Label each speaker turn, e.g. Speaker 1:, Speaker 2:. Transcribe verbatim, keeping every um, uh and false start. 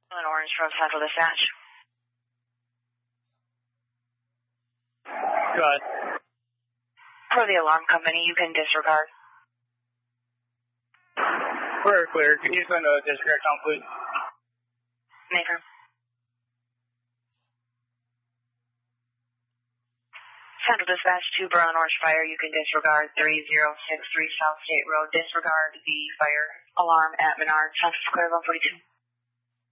Speaker 1: An orange from Central Dispatch.
Speaker 2: Go ahead.
Speaker 1: For the alarm company, you can disregard.
Speaker 2: We're clear. Can you send a disregard count, please?
Speaker 1: Maker. Central Dispatch, two Brown Orange Fire, you can disregard three zero six three South State Road. Disregard the fire alarm at Menard, Central Square, one forty-two.